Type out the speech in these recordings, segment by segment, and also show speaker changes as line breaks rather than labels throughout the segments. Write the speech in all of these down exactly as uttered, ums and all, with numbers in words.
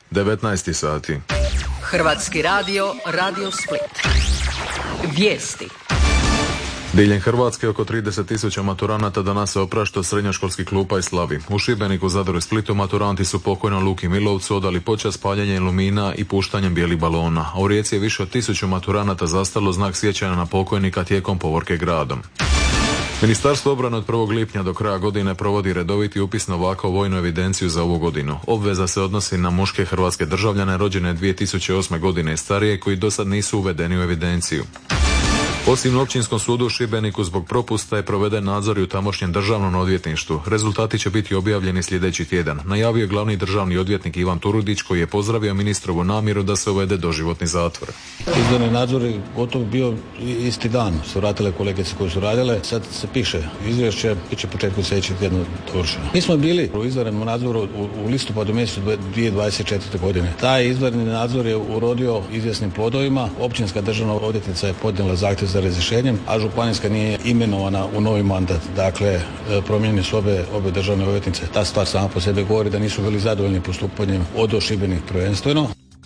devetnaest sati.
Hrvatski radio, Radio Split. Vijesti.
Diljem Hrvatske oko trideset tisuća maturanata danas se oprašta od srednjoškolskih klupa i slavi. U Šibeniku, Zadru i Splitu maturanti su pokojnom Luki Milovcu odali počast paljenjem lumina i puštanjem bijelih balona, a u Rijeci je više od tisuću maturanata zastalo znak sjećanja na pokojnika tijekom povorke gradom. Ministarstvo obrane od prvog lipnja do kraja godine provodi redoviti upis novaka u vojnu evidenciju za ovu godinu. Obveza se odnosi na muške hrvatske državljane rođene dvije tisuće osme godine i starije koji do sad nisu uvedeni u evidenciju. Osim na Općinskom sudu u Šibeniku zbog propusta je proveden nadzor i u tamošnjem državnom odvjetništvu. Rezultati će biti objavljeni sljedeći tjedan. Najavio je glavni državni odvjetnik Ivan Turudić koji je pozdravio ministrovu namjeru da se uvede doživotni zatvor.
Izvorni nadzor je gotovo bio isti dan. Su vratile kolegice koje su radile. Sad se piše izvješće, bit će početkom sljedećeg tjedna dovršeno. Mi smo bili u izvanrednom nadzoru u, u listopadu mjesecu dvije tisuće dvadeset četvrte. godine. Taj izvanredni nadzor je urodio izvjesnim plodovima. Općinska državna odvjetnica je podnijela zahtjev za razrješenjem, a županijska nije imenovana u novi mandat. Dakle, promijenjene su obe, obe državne odvjetnice. Ta stvar sama po sebi govori da nisu bili zadovoljni postupanjem od Šibenik prvenstveno.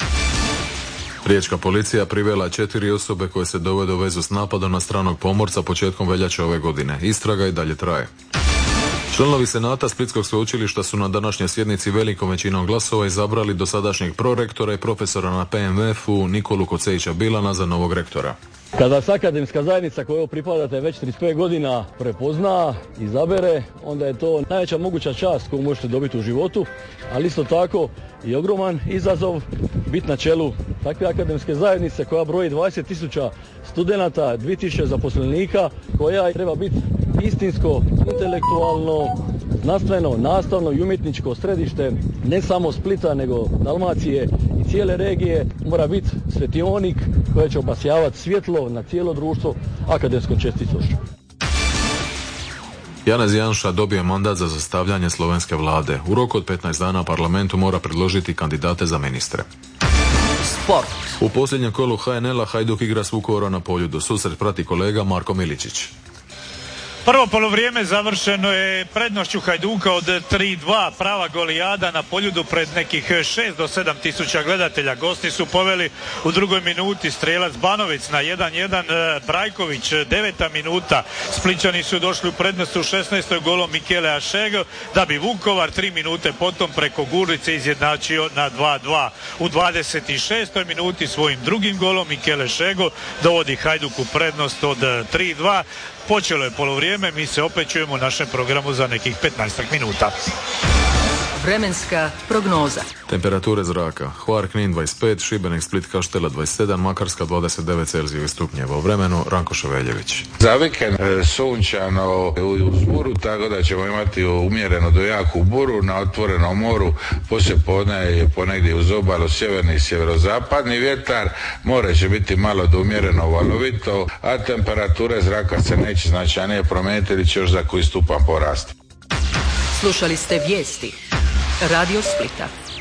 Riječka policija privela četiri osobe koje se dovode u vezu s napadom na stranog pomorca početkom veljače ove godine. Istraga i dalje traje. Članovi Senata Splitskog sveučilišta su na današnjoj sjednici velikom većinom glasova izabrali dosadašnjeg prorektora i profesora na P M F-u Nikolu Kocejića Bilana za novog rektora.
Kada se akademska zajednica kojoj pripadate već trideset pet godina prepozna, izabere, onda je to najveća moguća čast koju možete dobiti u životu, ali isto tako i ogroman izazov biti na čelu takve akademske zajednice koja broji dvadeset tisuća studenata, dvije tisuće zaposlenika, koja treba biti istinsko, intelektualno, znanstveno, nastavno i umjetničko središte ne samo Splita nego Dalmacije i cijele regije. Mora biti svetionik koji će obasjavati svjetlo na cijelo društvo akademskom čestitošću.
Janez Janša dobije mandat za sastavljanje slovenske vlade. U roku od petnaest dana parlamentu mora predložiti kandidate za ministre.
Sport.
U posljednjem kolu H N L-a Hajduk igra s Vukovarom na Poljudu. Susret prati kolega Marko Miličić.
Prvo polovrijeme završeno je prednošću Hajduka od tri dva, prava golijada na Poljudu pred nekih šest do sedam tisuća gledatelja. Gosti su poveli u drugoj minuti, strelac Banović na jedan jedan, Brajković deveta minuta. Splićani su došli u prednost u šesnaestoj golom Mikele Ašego, da bi Vukovar tri minute potom preko Gurlice izjednačio na dva dva. U dvadeset šestoj minuti svojim drugim golom Mikele Šego dovodi Hajduk u prednost od tri dva. Počelo je polovrijeme, mi se opet čujemo u našem programu za nekih petnaest minuta.
Vremenska prognoza.
Temperature zraka. Hvar, Knin dvadeset pet, Šibenik, Split, Kaštela dvadeset sedam, Makarska dvadeset devet Celzijevih stupnjeva. U vremenu Ranko Ševeljević.
Za vikend e, sunčano uz buru, tako da ćemo imati umjereno do jaku buru na otvorenom moru. Poslije podne je ponegdje uz obalu sjeverni i sjeverozapadni vjetar. More će biti malo do umjereno valovito, a temperature zraka se neće značajnije promijeniti ili će još za koji stupan porasti.
Slušali ste vijesti Radio Splita.